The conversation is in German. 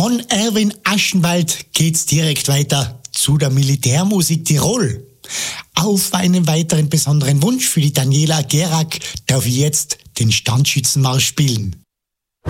Von Erwin Aschenwald geht's direkt weiter zu der Militärmusik Tirol. Auf einen weiteren besonderen Wunsch für die Daniela Gerak darf ich jetzt den Standschützenmarsch spielen.